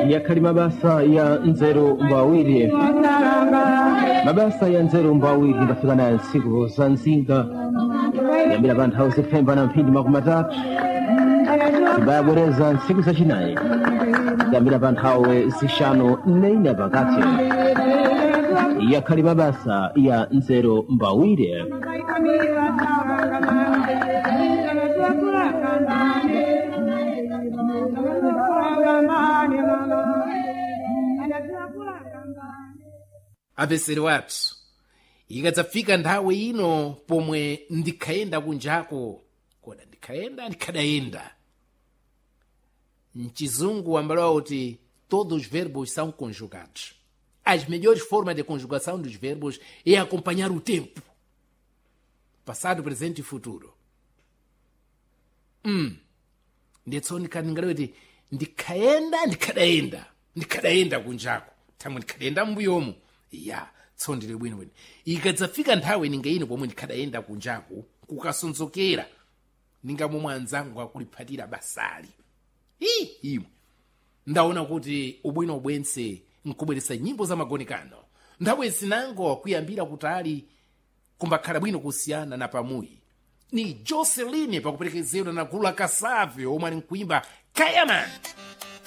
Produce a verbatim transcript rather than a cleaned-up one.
yakhali mabasa ya nzeru mbawiri mabasa ya nzeru mbawiri ndafika nayo ntsiku za nzinga yambira pa nthawi zipfemba na mphindi makumi atatu timbayabwereza ntsiku zachinayi yambira pa nthawi zixanu nneine pakati yakhali mabasa ya nzeru mbawiri. apeseri wathu ikadzafika nthawi ino pomwe ndikhayenda kunjako koda ndikhayenda ndikhadayenda. Mchizungu ambalo kuti todos os verbos são conjugados. As melhores formas de conjugação dos verbos é acompanhar o tempo. Passado, presente e futuro. Hum. Ndetso ndikangale kuti ndikhayenda ndikhadayenda. Ndikhadayenda kunjako. Tamwe ndikhadayenda mbuyomu. Ya, tso ndile bwino bwino. Ikadzafika nthawi ninga ino pomwe ndikhadayenda kunjako kukasonzokera ninga momwe anzangu akuliphatira basali. Ii, imwe. Ndaona kuti ubwino bwense nkubweretsa nyimbo za magonikano. Nthawi zinango kuyambira kutali kumbakhala bwino kusiyana na pamuyi. Ni Joseline pakuperekezedwa na gulu la Kasave omwe ali nkuimba Kayaman.